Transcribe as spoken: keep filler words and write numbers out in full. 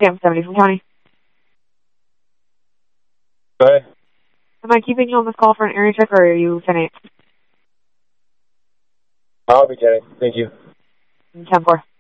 Sam seventy from County. Go ahead. Am I keeping you on this call for an area check, or are you ten eight? I'll be kidding. Thank you. ten four.